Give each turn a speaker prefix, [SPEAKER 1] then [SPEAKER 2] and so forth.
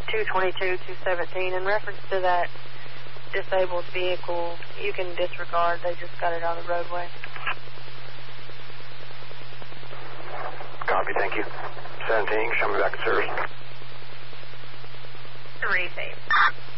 [SPEAKER 1] 222-217. In reference to that disabled vehicle, you can disregard. They just got it on the roadway.
[SPEAKER 2] Copy, thank you. 17, show me back to service.
[SPEAKER 1] 3, safe.